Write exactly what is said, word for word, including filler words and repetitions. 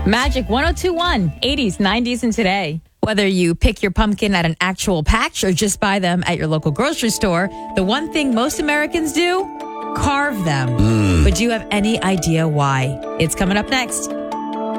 Magic one oh two point one, eighties, nineties, and today. Whether you pick your pumpkin at an actual patch or just buy them at your local grocery store, the one thing most Americans do, carve them. Mm. But do you have any idea why? It's coming up next.